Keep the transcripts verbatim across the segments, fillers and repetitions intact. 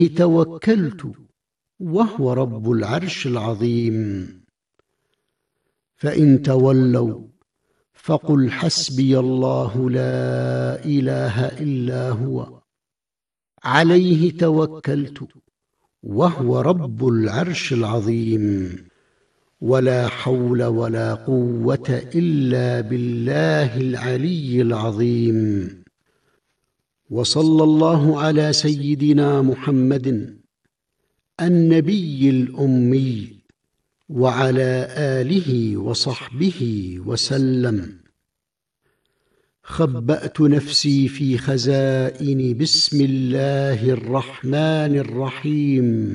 توكلت وهو رب العرش العظيم. فإن تولوا فقل حسبي الله لا إله إلا هو عليه توكلت وهو رب العرش العظيم. ولا حول ولا قوة إلا بالله العلي العظيم. وصلى الله على سيدنا محمد النبي الأمي وعلى آله وصحبه وسلم. خبأت نفسي في خزائن بسم الله الرحمن الرحيم.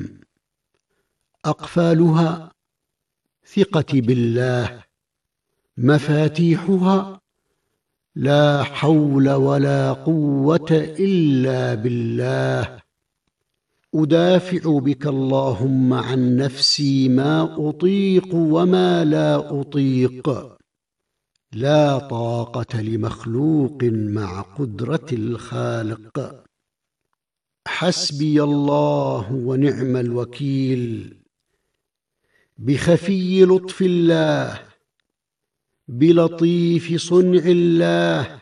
أقفالها ثقتي بالله، مفاتيحها لا حول ولا قوة إلا بالله. أدافع بك اللهم عن نفسي ما أطيق وما لا أطيق. لا طاقة لمخلوق مع قدرة الخالق. حسبي الله ونعم الوكيل. بخفي لطف الله، بلطيف صنع الله،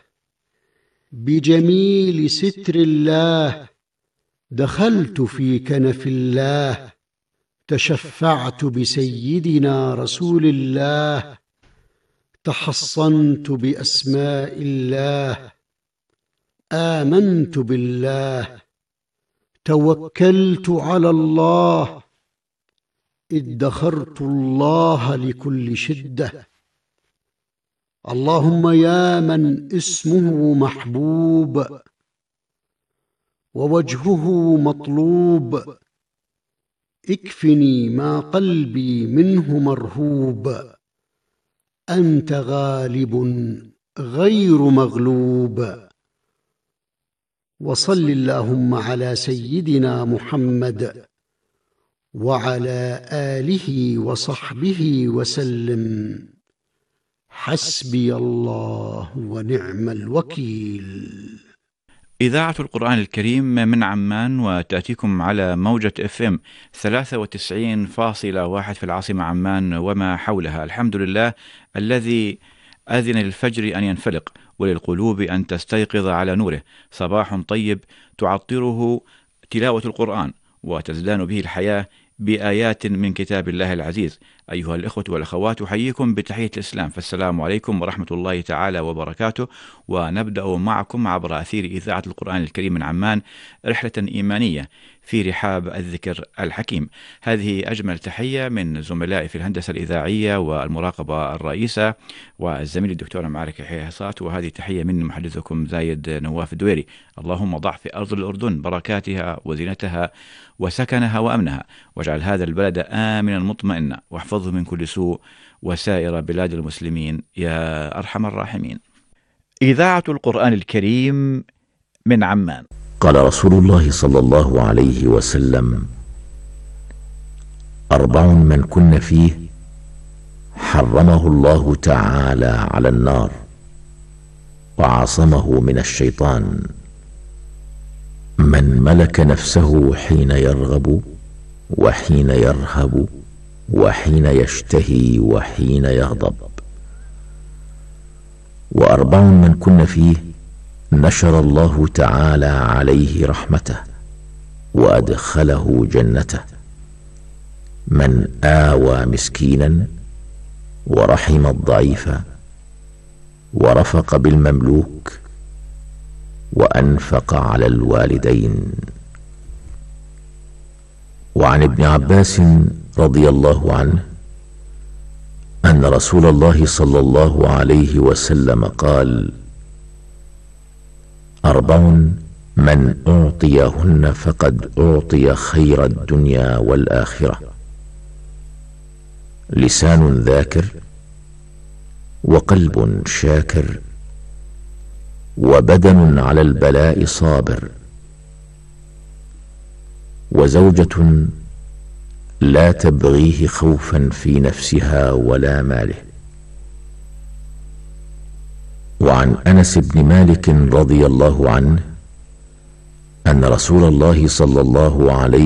بجميل ستر الله دخلت في كنف الله. تشفعت بسيدنا رسول الله، تحصنت بأسماء الله، آمنت بالله، توكلت على الله، ادخرت الله لكل شدة. اللهم يا من اسمه محبوب ووجهه مطلوب، اكفني ما قلبي منه مرهوب. أنت غالب غير مغلوب. وصل اللهم على سيدنا محمد وعلى آله وصحبه وسلم. حسبي الله ونعم الوكيل. إذاعة القرآن الكريم من عمان، وتأتيكم على موجة اف ام ثلاثة وتسعين فاصلة واحد في العاصمة عمان وما حولها. الحمد لله الذي أذن للفجر أن ينفلق وللقلوب أن تستيقظ على نوره. صباح طيب تعطره تلاوة القرآن وتزدان به الحياة بآيات من كتاب الله العزيز. أيها الإخوة والأخوات، أحييكم بتحية الإسلام، فالسلام عليكم ورحمة الله تعالى وبركاته. ونبدأ معكم عبر أثير إذاعة القرآن الكريم من عمان رحلة إيمانية في رحاب الذكر الحكيم. هذه أجمل تحية من زملائي في الهندسة الإذاعية والمراقبة الرئيسة والزميل الدكتور معارك يحيى حصات، وهذه تحية من محدثكم زايد نواف الدويري. اللهم ضع في أرض الأردن بركاتها وزينتها وسكنها وأمنها، واجعل هذا البلد آمنا مطمئنا، واحفظه من كل سوء وسائر بلاد المسلمين يا أرحم الراحمين. إذاعة القرآن الكريم من عمان. قال رسول الله صلى الله عليه وسلم: أربع من كن فيه حرمه الله تعالى على النار وعصمه من الشيطان: من ملك نفسه حين يرغب وحين يرهب وحين يشتهي وحين يغضب. وأربع من كن فيه نشر الله تعالى عليه رحمته وأدخله جنته: من آوى مسكينا ورحم الضعيف ورفق بالمملوك وأنفق على الوالدين. وعن ابن عباس رضي الله عنه أن رسول الله صلى الله عليه وسلم قال: أربع من أعطيهن فقد أعطي خير الدنيا والآخرة: لسان ذاكر، وقلب شاكر، وبدن على البلاء صابر، وزوجة لا تبغيه خوفا في نفسها ولا ماله. وعن أنس بن مالك رضي الله عنه أن رسول الله صلى الله عليه